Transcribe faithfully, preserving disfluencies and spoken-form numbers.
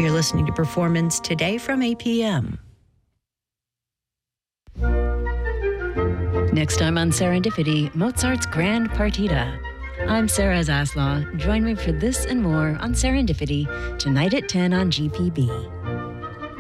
You're listening to Performance Today from A P M. Next time on Serendipity, Mozart's Grand Partita. I'm Sarah Zaslaw. Join me for this and more on Serendipity, tonight at ten on G P B.